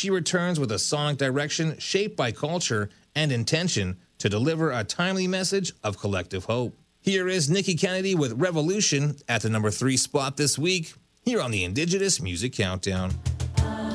she returns with a sonic direction shaped by culture and intention to deliver a timely message of collective hope. Here is Nikki Kennedy with Revolution at the number 3 spot this week, here on the Indigenous Music Countdown.